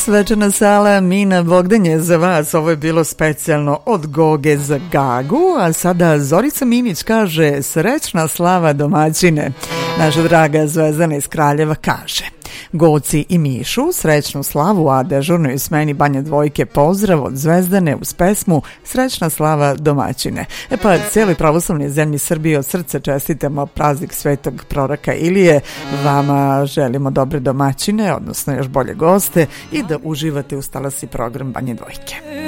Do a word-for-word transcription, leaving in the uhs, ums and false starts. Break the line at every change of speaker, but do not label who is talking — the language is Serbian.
Svečana sala Mina Bogdan je za vas. Ovo je bilo specijalno od Goge za Gagu, a sada Zorica Minić kaže srećna slava domaćine. Naša draga Zvezdana iz Kraljeva kaže: Goci i Mišu, srećnu slavu, a dežurnoj smeni Banja Dvojke pozdrav od Zvezdane uz pesmu Srećna slava domaćine. E pa, cijeloj pravoslavnoj zemlji Srbije od srca čestitamo praznik svetog proroka Ilije. Vama želimo dobre domaćine, odnosno još bolje goste, i da uživate uz talasi program Banje Dvojke.